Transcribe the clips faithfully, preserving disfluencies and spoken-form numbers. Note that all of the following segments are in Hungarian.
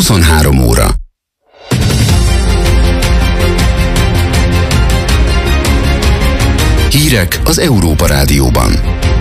huszonhárom óra. Hírek az Európa Rádióban.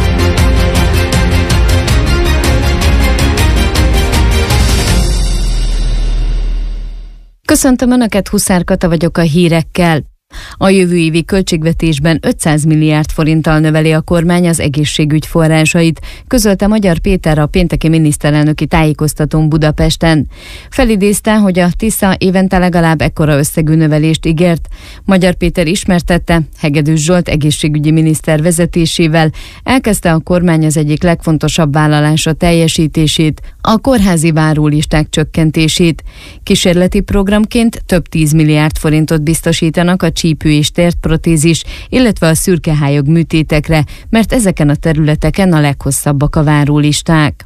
Köszöntöm Önöket, Huszár Kata vagyok a hírekkel. A jövő évi költségvetésben ötszáz milliárd forinttal növeli a kormány az egészségügy forrásait, közölte Magyar Péter a pénteki miniszterelnöki tájékoztatón Budapesten. Felidézte, hogy a Tisza évente legalább ekkora összegű növelést ígért. Magyar Péter ismertette, Hegedűs Zsolt egészségügyi miniszter vezetésével elkezdte a kormány az egyik legfontosabb vállalása teljesítését, a kórházi várólisták csökkentését. Kísérleti programként több tíz milliárd forintot biztosítanak a csípő és térprotézis, illetve a szürkehályog műtétekre, mert ezeken a területeken a leghosszabbak a várólisták.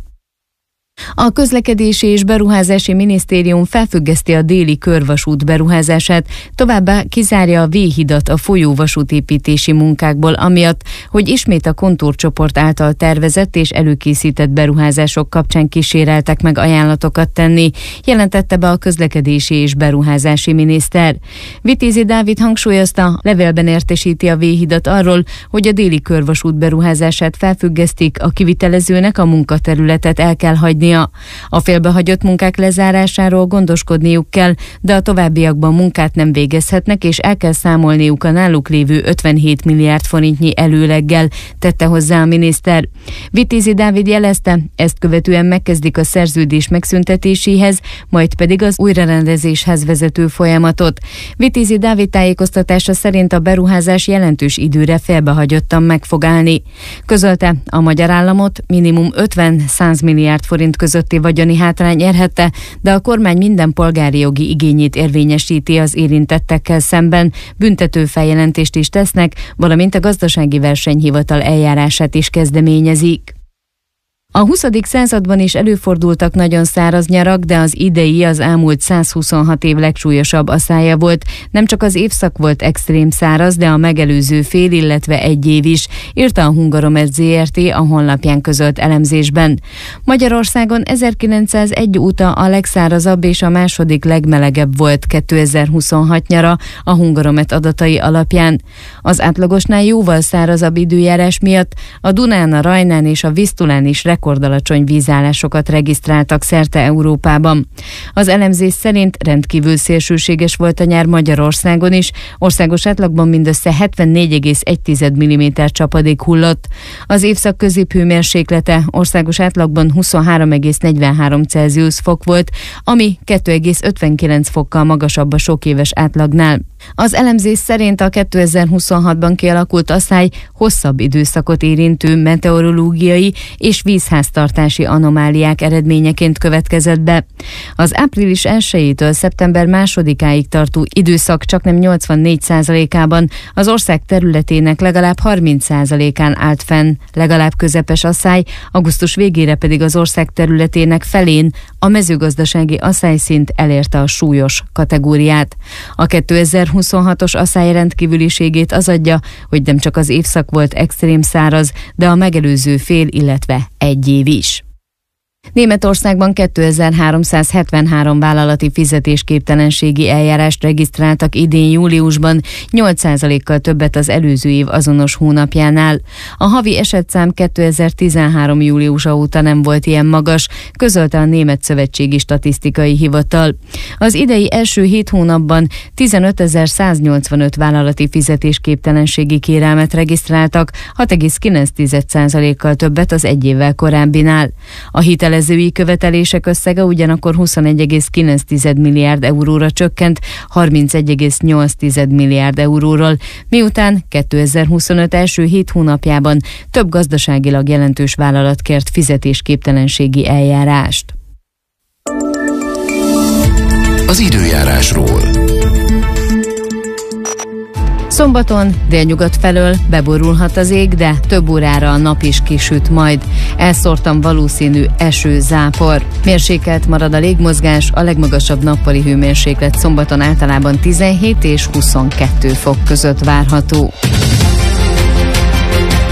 A Közlekedési és Beruházási Minisztérium felfüggeszti a déli körvasút beruházását, továbbá kizárja a V-hidat a folyóvasútépítési munkákból, amiatt, hogy ismét a kontúrcsoport által tervezett és előkészített beruházások kapcsán kíséreltek meg ajánlatokat tenni, jelentette be a Közlekedési és Beruházási Miniszter. Vitézi Dávid hangsúlyozta, levélben értesíti a V-hidat arról, hogy a déli körvasút beruházását felfüggesztik, a kivitelezőnek a munkaterületet el kell hagyni. A félbehagyott munkák lezárásáról gondoskodniuk kell, de a továbbiakban munkát nem végezhetnek, és el kell számolniuk a náluk lévő ötvenhét milliárd forintnyi előleggel, tette hozzá a miniszter. Vitézi Dávid jelezte, ezt követően megkezdik a szerződés megszüntetéséhez, majd pedig az újrarendezéshez vezető folyamatot. Vitézi Dávid tájékoztatása szerint a beruházás jelentős időre félbehagyottan meg fog állni. Közölte, a magyar államot minimum ötven-száz milliárd forint közötti vagyoni hátrány érhette, de a kormány minden polgári jogi igényét érvényesíti az érintettekkel szemben, büntető feljelentést is tesznek, valamint a gazdasági versenyhivatal eljárását is kezdeményezik. A huszadik században is előfordultak nagyon száraz nyarak, de az idei az elmúlt százhuszonhat év legsúlyosabb aszája volt. Nem csak az évszak volt extrém száraz, de a megelőző fél, illetve egy év is, írta a Hungaromet zé er té a honlapján közölt elemzésben. Magyarországon ezerkilencszázegy óta a legszárazabb és a második legmelegebb volt kétezer-huszonhat nyara a Hungaromet adatai alapján. Az átlagosnál jóval szárazabb időjárás miatt a Dunán, a Rajnán és a Visztulán is rekordalacsony vízállásokat regisztráltak szerte Európában. Az elemzés szerint rendkívül szélsőséges volt a nyár Magyarországon is, országos átlagban mindössze hetvennégy egész egy milliméter csapadék hullott. Az évszak középhőmérséklete országos átlagban huszonhárom egész negyvenhárom Celsius fok volt, ami két egész ötvenkilenc fokkal magasabb a sokéves átlagnál. Az elemzés szerint a kétezer-huszonhatban kialakult aszály hosszabb időszakot érintő meteorológiai és vízháztartási anomáliák eredményeként következett be. Az április elsejétől szeptember másodikáig tartó időszak csaknem nyolcvannégy százalékában az ország területének legalább harminc százalékán állt fenn legalább közepes aszály, augusztus végére pedig az ország területének felén a mezőgazdasági aszályszint elérte a súlyos kategóriát. A kétezer-huszonhatos aszály rendkívüliségét az adja, hogy nem csak az évszak volt extrém száraz, de a megelőző fél, illetve egy év is. Németországban kétezer-háromszázhetvenhárom vállalati fizetésképtelenségi eljárást regisztráltak idén júliusban, nyolc százalékkal többet az előző év azonos hónapjánál. A havi esetszám kétezer-tizenhárom júliusa óta nem volt ilyen magas, közölte a Német Szövetségi Statisztikai Hivatal. Az idei első hét hónapban tizenötezer-száznyolcvanöt vállalati fizetésképtelenségi kérelmet regisztráltak, hat egész kilenc százalékkal többet az egy évvel korábbinál. A hitel hitelezői követelések összege ugyanakkor huszonegy egész kilenc milliárd euróra csökkent harmincegy egész nyolc milliárd euróról, miután kétezer-huszonöt első hét hónapjában több gazdaságilag jelentős vállalat kért fizetésképtelenségi eljárást. Az időjárásról. Szombaton délnyugat felől beborulhat az ég, de több órára a nap is kisüt majd. Elszórtan valószínű eső, zápor. Mérsékelt marad a légmozgás, a legmagasabb nappali hőmérséklet szombaton általában tizenhét és huszonkettő fok között várható.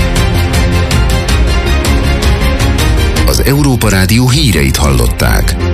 Az Európa Rádió híreit hallották.